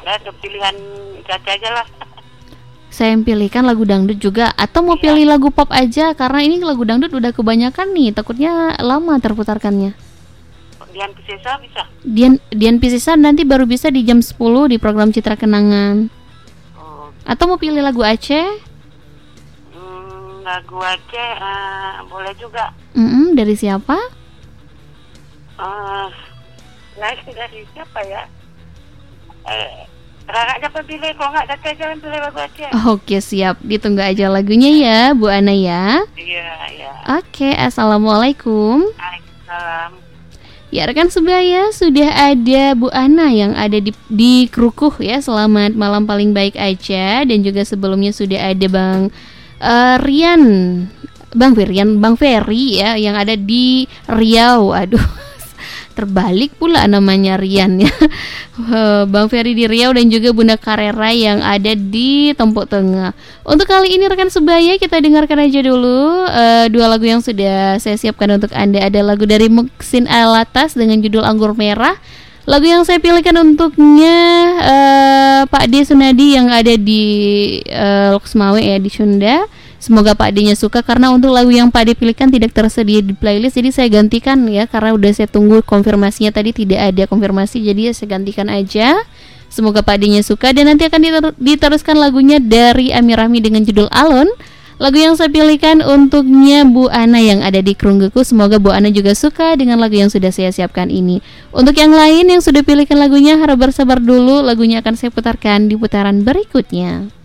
Ya, itu pilihan Caca aja lah. Saya pilihkan lagu dangdut juga, atau mau pilih lagu pop aja, karena ini lagu dangdut udah kebanyakan nih, takutnya lama terputarkannya. Dian Piscesa bisa? Dian Piscesa nanti baru bisa di jam 10 di program Citra Kenangan. Atau mau pilih lagu Aceh? Lagu Aceh boleh juga. Dari siapa? Dari siapa ya? Rara aja pilih, kalau nggak Caca jangan pilih lagu Aceh. Oke, siap, ditunggu aja lagunya ya Bu Ana ya. Iya. Oke, assalamualaikum. Waalaikumsalam. Ya rekan sebaya, sudah ada Bu Ana yang ada di Krukuh ya. Selamat malam paling baik aja. Dan juga sebelumnya sudah ada Bang Bang Ferry ya yang ada di Riau. Aduh, terbalik pula namanya Rian ya. Bang Ferry di Riau dan juga Bunda Karera yang ada di Tompok Tengah. Untuk kali ini rekan sebaya, kita dengarkan aja dulu dua lagu yang sudah saya siapkan untuk Anda. Ada lagu dari Muhsin Alatas dengan judul Anggur Merah. Lagu yang saya pilihkan untuknya Pak D Sunadi yang ada di Loksmawe ya, di Sunda. Semoga Pak D-nya suka, karena untuk lagu yang Pak D pilihkan tidak tersedia di playlist, jadi saya gantikan ya, karena udah saya tunggu konfirmasinya tadi tidak ada konfirmasi, jadi saya gantikan aja. Semoga Pak D-nya suka, dan nanti akan diteruskan lagunya dari Amir Rahmi dengan judul Alon. Lagu yang saya pilihkan untuknya Bu Ana yang ada di Krunggeku. Semoga Bu Ana juga suka dengan lagu yang sudah saya siapkan ini. Untuk yang lain yang sudah pilihkan lagunya, harap bersabar dulu, lagunya akan saya putarkan di putaran berikutnya.